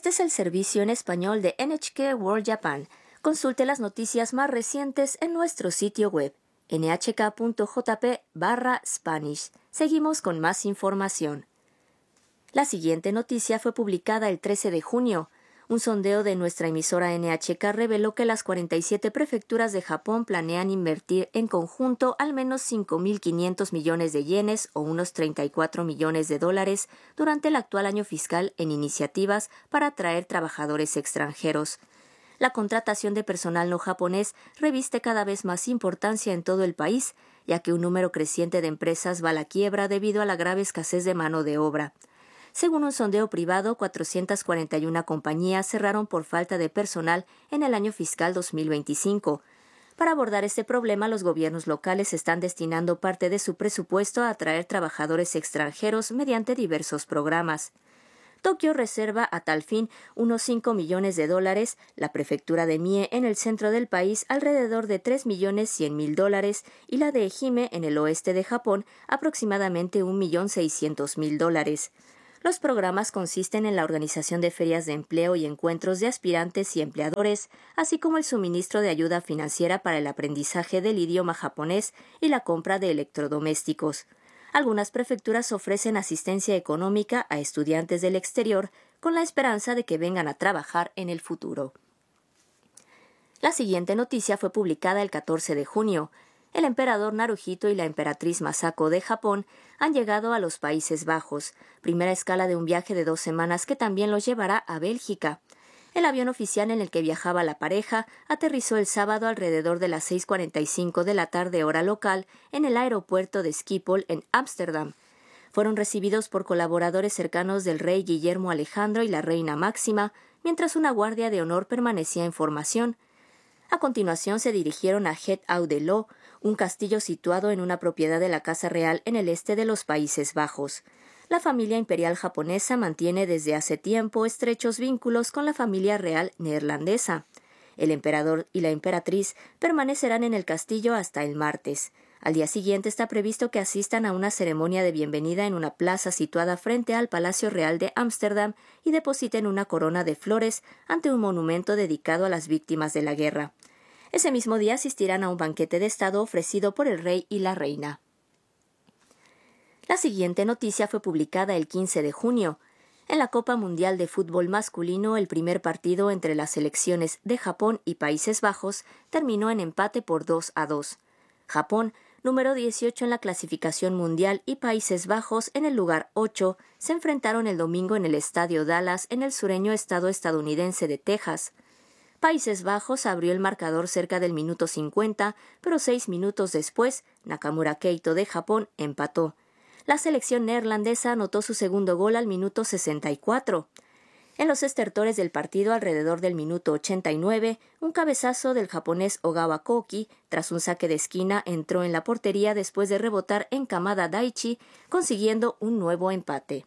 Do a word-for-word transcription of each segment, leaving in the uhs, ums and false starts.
Este es el servicio en español de N H K World Japan. Consulte las noticias más recientes en nuestro sitio web ene hache ka punto jota pe barra Spanish. Seguimos con más información. La siguiente noticia fue publicada el trece de junio. Un sondeo de nuestra emisora N H K reveló que las cuarenta y siete prefecturas de Japón planean invertir en conjunto al menos cinco mil quinientos millones de yenes o unos treinta y cuatro millones de dólares durante el actual año fiscal en iniciativas para atraer trabajadores extranjeros. La contratación de personal no japonés reviste cada vez más importancia en todo el país, ya que un número creciente de empresas va a la quiebra debido a la grave escasez de mano de obra. Según un sondeo privado, cuatrocientas cuarenta y una compañías cerraron por falta de personal en el año fiscal dos mil veinticinco. Para abordar este problema, los gobiernos locales están destinando parte de su presupuesto a atraer trabajadores extranjeros mediante diversos programas. Tokio reserva a tal fin unos cinco millones de dólares, la prefectura de Mie en el centro del país alrededor de tres millones cien mil dólares y la de Ehime en el oeste de Japón aproximadamente un millón seiscientos mil dólares. Los programas consisten en la organización de ferias de empleo y encuentros de aspirantes y empleadores, así como el suministro de ayuda financiera para el aprendizaje del idioma japonés y la compra de electrodomésticos. Algunas prefecturas ofrecen asistencia económica a estudiantes del exterior con la esperanza de que vengan a trabajar en el futuro. La siguiente noticia fue publicada el catorce de junio. El emperador Naruhito y la emperatriz Masako de Japón han llegado a los Países Bajos, primera escala de un viaje de dos semanas que también los llevará a Bélgica. El avión oficial en el que viajaba la pareja aterrizó el sábado alrededor de las seis cuarenta y cinco de la tarde hora local en el aeropuerto de Schiphol en Ámsterdam. Fueron recibidos por colaboradores cercanos del rey Guillermo Alejandro y la reina Máxima, mientras una guardia de honor permanecía en formación. A continuación se dirigieron a Het Ouderloo, un castillo situado en una propiedad de la Casa Real en el este de los Países Bajos. La familia imperial japonesa mantiene desde hace tiempo estrechos vínculos con la familia real neerlandesa. El emperador y la emperatriz permanecerán en el castillo hasta el martes. Al día siguiente está previsto que asistan a una ceremonia de bienvenida en una plaza situada frente al Palacio Real de Ámsterdam y depositen una corona de flores ante un monumento dedicado a las víctimas de la guerra. Ese mismo día asistirán a un banquete de Estado ofrecido por el rey y la reina. La siguiente noticia fue publicada el quince de junio. En la Copa Mundial de Fútbol Masculino, el primer partido entre las selecciones de Japón y Países Bajos terminó en empate por dos a dos. Japón, número dieciocho en la clasificación mundial, y Países Bajos, en el lugar ocho, se enfrentaron el domingo en el Estadio Dallas, en el sureño estado estadounidense de Texas. Países Bajos abrió el marcador cerca del minuto cincuenta, pero seis minutos después, Nakamura Keito de Japón empató. La selección neerlandesa anotó su segundo gol al minuto sesenta y cuatro. En los estertores del partido, alrededor del minuto ochenta y nueve, un cabezazo del japonés Ogawa Koki, tras un saque de esquina, entró en la portería después de rebotar en Kamada Daichi, consiguiendo un nuevo empate.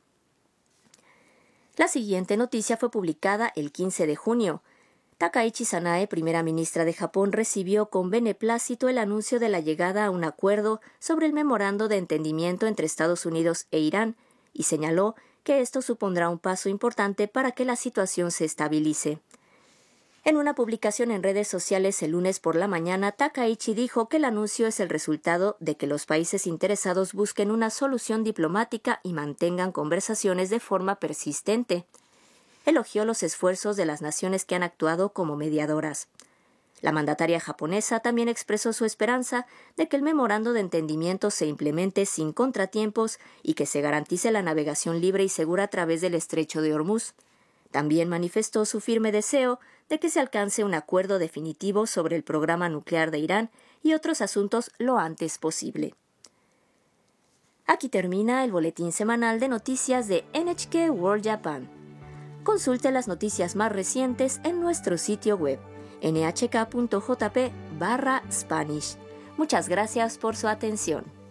La siguiente noticia fue publicada el quince de junio. Takaichi Sanae, primera ministra de Japón, recibió con beneplácito el anuncio de la llegada a un acuerdo sobre el memorando de entendimiento entre Estados Unidos e Irán y señaló que esto supondrá un paso importante para que la situación se estabilice. En una publicación en redes sociales el lunes por la mañana, Takaichi dijo que el anuncio es el resultado de que los países interesados busquen una solución diplomática y mantengan conversaciones de forma persistente. Elogió los esfuerzos de las naciones que han actuado como mediadoras. La mandataria japonesa también expresó su esperanza de que el memorando de entendimiento se implemente sin contratiempos y que se garantice la navegación libre y segura a través del estrecho de Hormuz. También manifestó su firme deseo de que se alcance un acuerdo definitivo sobre el programa nuclear de Irán y otros asuntos lo antes posible. Aquí termina el boletín semanal de noticias de N H K World Japan. Consulte las noticias más recientes en nuestro sitio web ene hache ka punto jota pe barra Spanish. Muchas gracias por su atención.